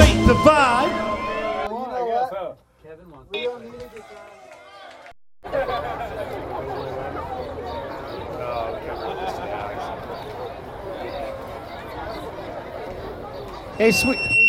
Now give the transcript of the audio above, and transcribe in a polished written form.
Fate Divide. Kevin wants We don't need a guitar. Hey, sweet.